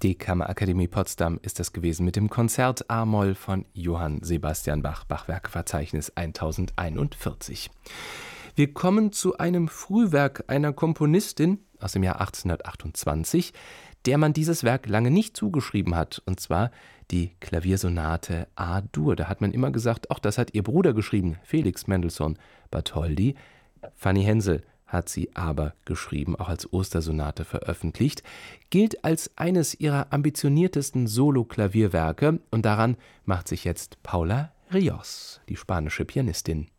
Die Kammerakademie Potsdam ist das gewesen mit dem Konzert A-Moll von Johann Sebastian Bach, Bachwerkverzeichnis 1041. Wir kommen zu einem Frühwerk einer Komponistin aus dem Jahr 1828, der man dieses Werk lange nicht zugeschrieben hat, und zwar die Klaviersonate A-Dur. Da hat man immer gesagt, ach, das hat ihr Bruder geschrieben, Felix Mendelssohn Bartholdy. Fanny Hensel hat sie aber geschrieben, auch als Ostersonate veröffentlicht, gilt als eines ihrer ambitioniertesten Solo-Klavierwerke, und daran macht sich jetzt Paula Rios, die spanische Pianistin,